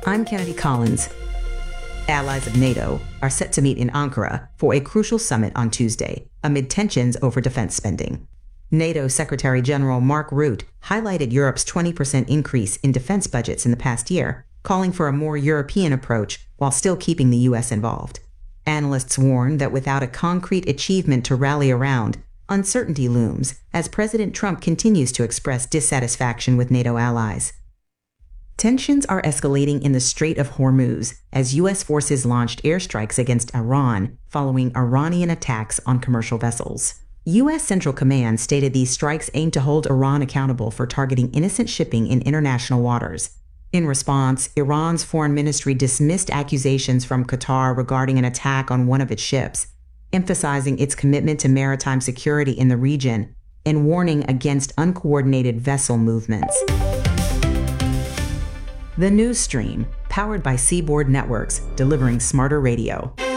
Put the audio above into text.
I'm Kennedy Collins. Allies of NATO are set to meet in Ankara for a crucial summit on Tuesday, amid tensions over defense spending. NATO Secretary General Mark Rutte highlighted Europe's 20% increase in defense budgets in the past year, calling for a more European approach while still keeping the U.S. involved. Analysts warn that without a concrete achievement to rally around, uncertainty looms as President Trump continues to express dissatisfaction with NATO allies. Tensions are escalating in the Strait of Hormuz as U.S. forces launched airstrikes against Iran following Iranian attacks on commercial vessels. U.S. Central Command stated these strikes aim to hold Iran accountable for targeting innocent shipping in international waters. In response, Iran's foreign ministry dismissed accusations from Qatar regarding an attack on one of its ships, emphasizing its commitment to maritime security in the region and warning against uncoordinated vessel movements. The News Stream, powered by Seaboard Networks, delivering smarter radio.